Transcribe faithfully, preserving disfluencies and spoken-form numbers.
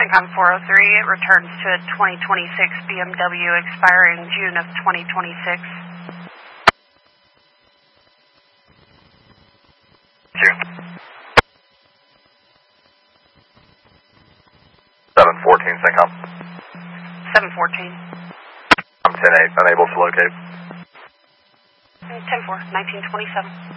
CENTCOM four oh three, it returns to a twenty twenty-six B M W expiring June of twenty twenty-six. June. seven fourteen CENTCOM. seven fourteen. I'm ten eight, unable to locate. ten four, nineteen twenty-seven.